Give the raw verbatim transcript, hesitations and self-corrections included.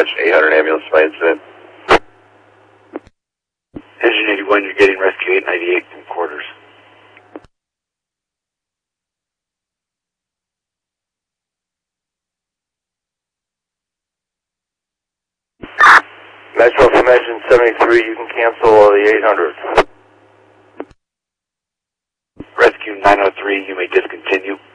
dispatch eight hundred ambulance by incident. Engine eighty-one, you're getting rescue eight ninety-eight from quarters. Metro from engine seventy-three, you can cancel the eight hundred. Rescue nine oh three, you may discontinue.